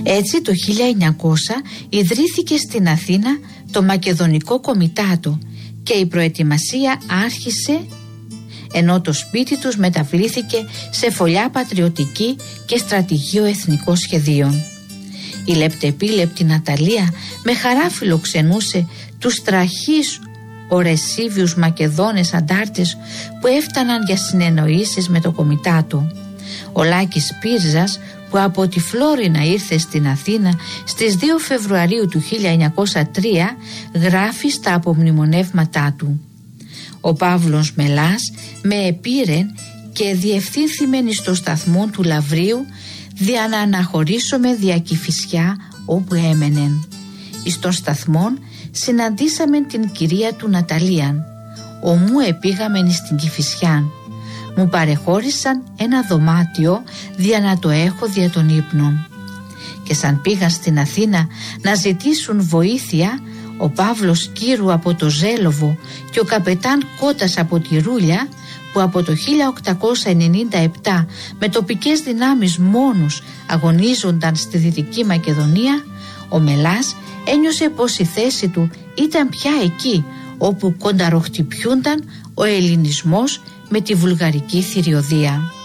Έτσι το 1900 ιδρύθηκε στην Αθήνα το Μακεδονικό Κομιτάτο και η προετοιμασία άρχισε, ενώ το σπίτι τους μεταβλήθηκε σε φωλιά πατριωτική και στρατηγείο εθνικών σχεδίων. Η λεπτεπίλεπτη Ναταλία με χαρά φιλοξενούσε τους τραχείς ορεσίβιους Μακεδόνες αντάρτες που έφταναν για συνεννοήσεις με το Κομιτάτο. Ο Λάκης Πύρζας, που από τη Φλόρινα ήρθε στην Αθήνα στις 2 Φεβρουαρίου του 1903, γράφει στα απομνημονεύματά του: «Ο Παύλος Μελάς με επήρεν και διευθύνθημεν στο σταθμό του Λαβρίου δια να αναχωρήσομε δια Κηφισιά όπου έμενεν. Εις των σταθμών συναντήσαμεν την κυρία του Ναταλίαν. Ομού επήγαμεν στην Κηφισιάν. Μου παρεχώρησαν ένα δωμάτιο δια να το έχω δια των ύπνων. Και σαν πήγαν στην Αθήνα να ζητήσουν βοήθεια, ο Παύλος Κύρου από το Ζέλοβο και ο καπετάν Κώτας από τη Ρούλια, που από το 1897 με τοπικές δυνάμεις μόνους αγωνίζονταν στη Δυτική Μακεδονία, ο Μελάς ένιωσε πως η θέση του ήταν πια εκεί όπου κονταροχτυπιούνταν ο ελληνισμός με τη βουλγαρική θηριωδία.